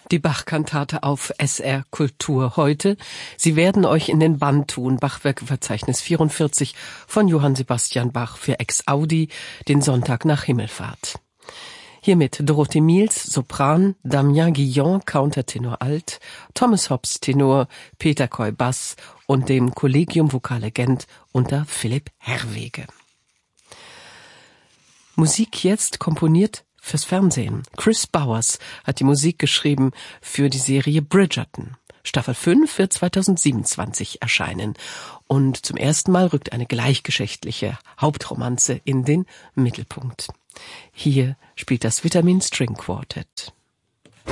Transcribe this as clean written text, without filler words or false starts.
Die Bach-Kantate auf SR Kultur heute. Sie werden euch in den Bann tun. Bachwerkeverzeichnis 44 von Johann Sebastian Bach für Ex Audi, den Sonntag nach Himmelfahrt. Hiermit Dorothee Miels, Sopran, Damien Guillon, Countertenor Alt, Thomas Hobbs Tenor, Peter Coy Bass und dem Collegium Vocale Gent unter Philipp Herwege. Musik jetzt komponiert fürs Fernsehen. Chris Bowers hat die Musik geschrieben für die Serie Bridgerton. Staffel 5 wird 2027 erscheinen. Und zum ersten Mal rückt eine gleichgeschlechtliche Hauptromanze in den Mittelpunkt. Hier spielt das Vitamin String Quartet.